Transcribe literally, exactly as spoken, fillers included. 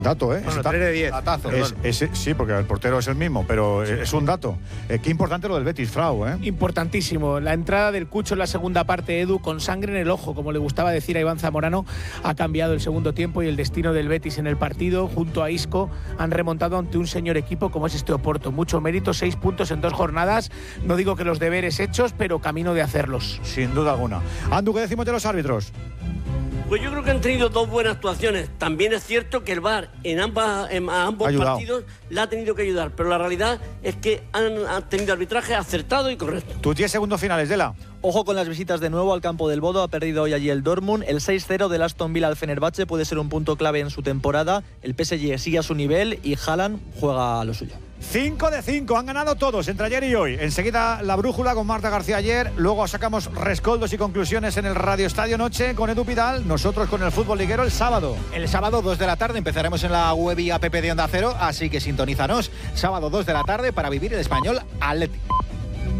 Dato, ¿eh? Bueno, tres de diez. Datazo, es, es, sí, porque el portero es el mismo, pero es un dato. Eh, qué importante lo del Betis, Frau, ¿eh? Importantísimo. La entrada del Cucho en la segunda parte, Edu, con sangre en el ojo, como le gustaba decir a Iván Zamorano, ha cambiado el segundo tiempo y el destino del Betis en el partido. Junto a Isco han remontado ante un señor equipo como es este Oporto. Mucho mérito, seis puntos en dos jornadas. No digo que los deberes hechos, pero camino de hacerlos. Sin duda alguna. Andu, ¿qué decimos de los árbitros? Pues yo creo que han tenido dos buenas actuaciones. También es cierto que el V A R en, ambas, en ambos Ayudado. partidos le ha tenido que ayudar, pero la realidad es que han, han tenido arbitraje acertado y correcto. Tus diez segundos finales, Dela. Ojo con las visitas de nuevo al campo del Bodo. Ha perdido hoy allí el Dortmund. El seis cero del Aston Villa al Fenerbahce puede ser un punto clave en su temporada. El P S G sigue a su nivel y Haaland juega a lo suyo. cinco de cinco, han ganado todos entre ayer y hoy. Enseguida la brújula con Marta García ayer, luego sacamos rescoldos y conclusiones en el Radio Estadio Noche con Edu Pidal, nosotros con el fútbol liguero el sábado. El sábado dos de la tarde empezaremos en la web y app de Onda Cero, así que sintonízanos sábado dos de la tarde para vivir el Español Atlético.